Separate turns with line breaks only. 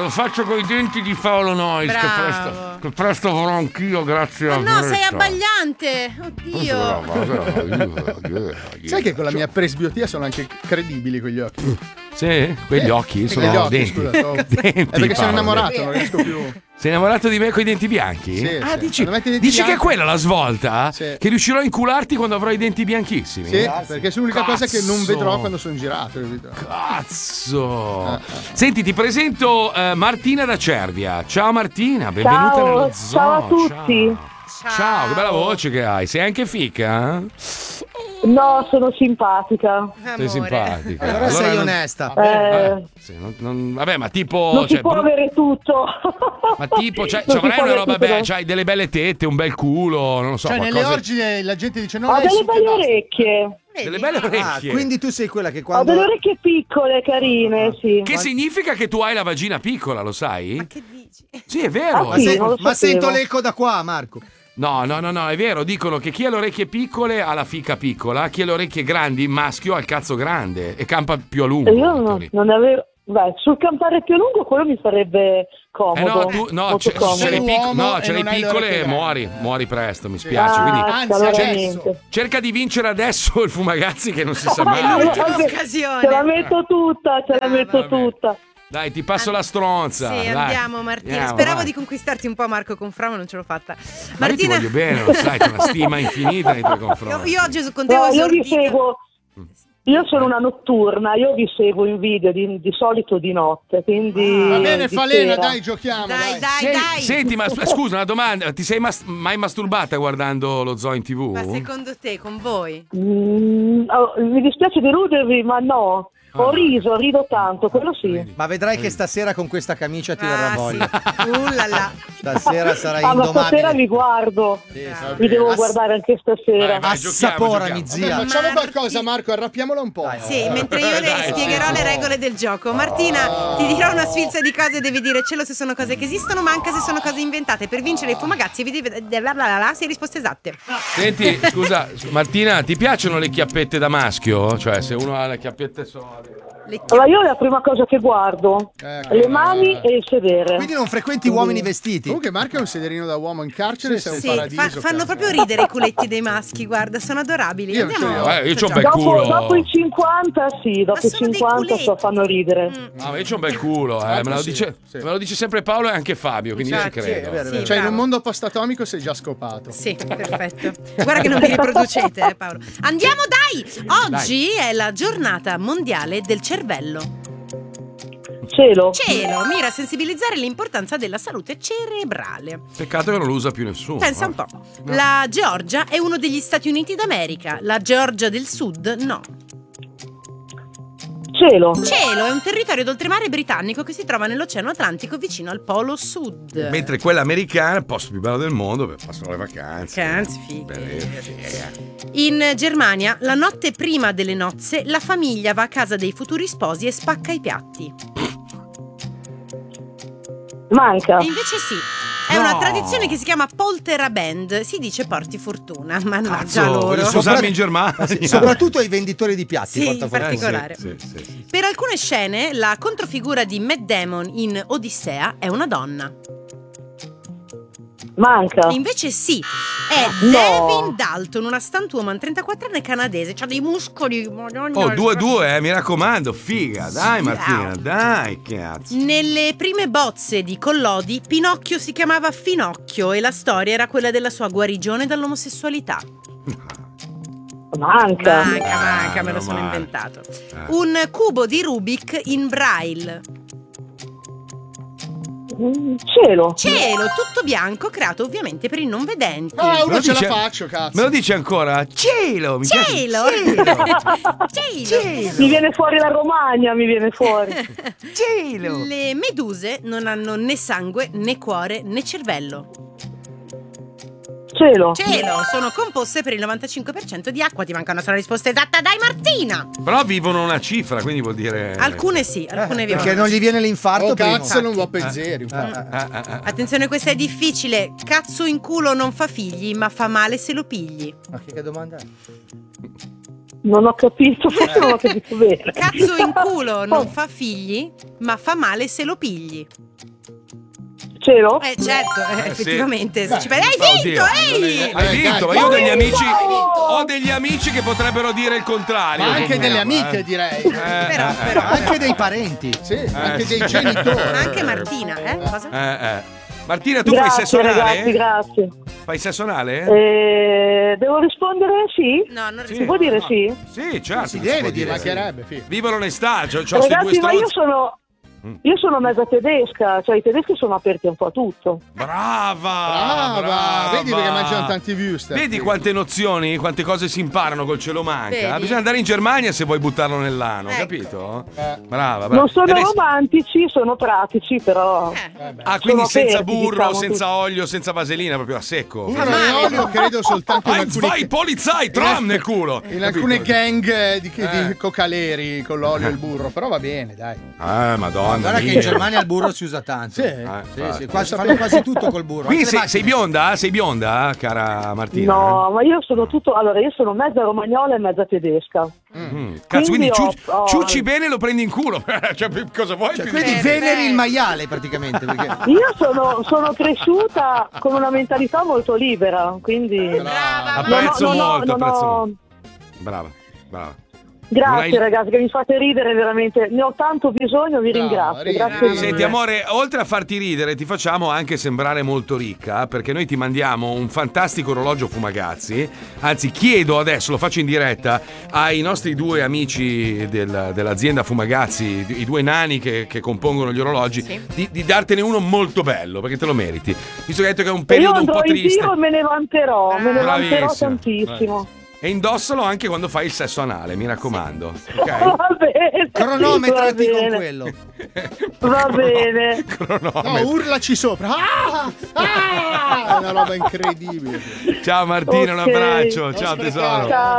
faccio coi denti di Paolo Noyes, che presto avrò anch'io, grazie a
no, sei abbagliante. Oddio.
Sai che con la mia presbiotia sono anche credibili quegli occhi?
Sì? Quegli occhi sono denti.
Scusa,
denti,
perché sono
Paolo,
innamorato, non riesco più.
Sei innamorato di me con i denti bianchi?
Sì,
dici,
bianchi?
che è quella la svolta?
Sì.
Che riuscirò a incularti quando avrò i denti bianchissimi?
Sì, perché è l'unica cosa che non vedrò quando sono girato.
Cazzo! Senti, ti presento Martina da Cervia. Ciao Martina, benvenuta nello zoo.
Ciao a tutti.
Ciao, che bella voce che hai. Sei anche fica?
No, sono simpatica.
Sei simpatica.
Allora sei onesta.
Vabbè, ma tipo.
Non si può avere tutto.
Ma tipo, avrai una roba bella, c'hai delle belle tette, un bel culo, non lo so.
Cioè,
qualcosa...
nelle orge la gente dice no.
Ho delle belle orecchie.
Delle belle orecchie.
Quindi tu sei quella che quando.
Ho delle orecchie piccole, carine, sì.
Che significa che tu hai la vagina piccola, lo sai?
Ma che dici?
Sì, è vero.
Ma sento l'eco da qua, Marco.
No, è vero, dicono che chi ha le orecchie piccole ha la fica piccola, chi ha le orecchie grandi, maschio, ha il cazzo grande e campa più a lungo.
Io non ne avevo. Beh, sul campare più a lungo quello mi sarebbe comodo.
Ce le piccole e muori presto, mi spiace. Quindi cerca di vincere adesso il Fumagazzi che non si sa mai.
L'occasione.
Ce la metto tutta.
Dai, ti passo la stronza.
Sì,
dai.
andiamo Martina.
Andiamo,
Speravo
vai.
di conquistarti un po', Marco, con Fra, ma non ce l'ho fatta.
Ma
Martina,
io ti voglio bene, lo sai, c'è una stima infinita nei tuoi confronti.
io oggi con te ho
io vi
esordito.
seguo. Io sono una notturna, io vi seguo in video di solito di notte, quindi
va bene, Falena,
sera.
dai, giochiamo.
Dai.
Senti, ma scusa, una domanda, ti sei mai masturbata guardando lo zoo in TV?
Ma secondo te, con voi?
Mi dispiace deludervi, ma no. Ho rido tanto, quello sì.
Ma vedrai che stasera con questa camicia ti verrà voglia.
Sì.
Stasera sarai
ma
indomabile.
stasera vi guardo. Mi devo guardare anche stasera.
Assaporami, zia.
Facciamo qualcosa, Marco, arrappiamola un po'.
Sì, mentre io le spiegherò le regole del gioco. Martina, ti dirò una sfilza di cose e devi dire cielo se sono cose che esistono, manca se sono cose inventate. Per vincere i Fumagazzi vi devi sei risposte esatte.
Senti, scusa, Martina, ti piacciono le chiappette da maschio? Cioè, se uno ha le chiappette solide.
Allora io la prima cosa che guardo le mani e il sedere.
Quindi non frequenti uomini vestiti.
Comunque Marco è un sederino da uomo in carcere, sei un paradiso.
Fanno proprio ridere i culetti dei maschi, guarda, sono adorabili.
Io c'ho un bel culo.
Dopo i 50 sì, dopo i 50 fanno ridere.
Ma io c'ho un bel culo, me lo dice sempre Paolo e anche Fabio, quindi io ci credo.
Cioè in un mondo post-atomico sei già scopato.
Sì, perfetto. Guarda che non vi riproducete, Paolo. Andiamo dai! Oggi è la giornata mondiale del cervello.
Cielo,
mira a sensibilizzare l'importanza della salute cerebrale.
Peccato che non lo usa più nessuno.
Pensa un po'. La Georgia è uno degli Stati Uniti d'America, la Georgia del Sud no.
Cielo
è un territorio d'oltremare britannico che si trova nell'Oceano Atlantico vicino al Polo Sud.
Mentre quella americana è il posto più bello del mondo per passare le vacanze.
In Germania, la notte prima delle nozze, la famiglia va a casa dei futuri sposi e spacca i piatti.
manca.
E invece sì. È una tradizione che si chiama polterabend. Si dice porti fortuna. Mannaggia loro.
Si usava in Germania.
Soprattutto ai venditori di piatti.
Sì, in particolare.
Sì.
Per alcune scene, la controfigura di Matt Damon in Odissea è una donna.
Manca.
Invece sì, è Devin Dalton, una stuntwoman 34enne canadese, c'ha dei muscoli.
Oh, 2-2, mi raccomando, figa, dai Martina, dai, cazzo.
Nelle prime bozze di Collodi, Pinocchio si chiamava Finocchio e la storia era quella della sua guarigione dall'omosessualità.
Manca,
me lo sono inventato. Un cubo di Rubik in braille.
Cielo,
tutto bianco, creato ovviamente per i non vedenti.
Ah, uno ce la faccio, cazzo.
Me lo dice ancora? Cielo, mi piace.
Cielo.
Mi viene fuori la Romagna, mi viene fuori.
Cielo.
Le meduse non hanno né sangue, né cuore, né cervello.
Cielo,
Sono composte per il 95% di acqua. Ti manca una sola risposta esatta, dai Martina.
Però vivono una cifra, quindi vuol dire...
Alcune sì, alcune vivono.
Perché non gli viene l'infarto.
Oh
prima.
cazzo, non va per zeri.
Attenzione, questa è difficile. Cazzo in culo non fa figli, ma fa male se lo pigli.
Ma che domanda è?
non ho capito, forse non ho capito bene.
Cazzo in culo non fa figli, ma fa male se lo pigli.
Cielo?
Certo, effettivamente. Se ci pensi,
Hai vinto, ma io ho degli amici che potrebbero dire il contrario.
Ma anche delle amiche, direi.
Però.
Anche dei parenti.
Sì, anche dei genitori.
Anche Martina, cosa?
Martina, tu
Grazie,
fai sesso anale?
ragazzi, grazie.
Fai sesso anale?
Devo rispondere sì?
No, non
Si può dire sì?
Sì, certo.
Si deve dire,
sì.
mancherebbe, figlio.
Viva l'onestà, c'ho sti due
Ragazzi, ma
stronzi.
io sono mezza tedesca, cioè i tedeschi sono aperti un po' a tutto.
Brava.
Vedi perché mangiano tanti wuster.
Vedi quante nozioni, quante cose si imparano col cielo manca.
Vedi?
Bisogna andare in Germania se vuoi buttarlo nell'ano, capito? Brava.
Non sono
Adesso-
romantici, sono pratici, però
quindi
sono
senza
aperti,
burro,
diciamo,
senza olio, senza vaselina, proprio a secco.
Olio credo soltanto in
Vai,
alcuni,
polizai, tram nel culo.
in alcune gang di cocaleri con l'olio e il burro, però va bene, dai.
Madonna.
Guarda che
mia.
in Germania il burro si usa tanto.
Sì.
Sì, fanno quasi tutto col burro.
Quindi
Anche le
sei bionda? Sei bionda, cara Martina?
No, ma io sono io sono mezza romagnola e mezza tedesca.
Cazzo, quindi
ho-
ciucci bene e lo prendi in culo. Cioè, cosa vuoi? più di-
Quindi veneri il maiale praticamente. Perché...
Io sono cresciuta con una mentalità molto libera, quindi
Brava,
Apprezzo molto.
ho...
Brava.
Grazie
Non hai-
ragazzi, che mi fate ridere veramente, ne ho tanto bisogno, vi ringrazio.
ridi,
Grazie
ridi.
mille.
Senti amore, oltre a farti ridere ti facciamo anche sembrare molto ricca, perché noi ti mandiamo un fantastico orologio Fumagazzi. Anzi, chiedo adesso, lo faccio in diretta ai nostri due amici dell'azienda Fumagazzi, i due nani che compongono gli orologi, di dartene uno molto bello, perché te lo meriti, visto che hai detto che è un
Io
periodo un
andrò
po'
in
triste.
giro e me ne vanterò,
Bravissimo.
tantissimo.
E indossalo anche quando fai il sesso anale, mi raccomando. Ok?
Va bene.
Cronometrati
Va
con
bene.
quello.
Va bene.
No, urlaci sopra. È una roba incredibile.
Ciao Martina, un
Ok.
abbraccio. Ciao tesoro.
Ciao.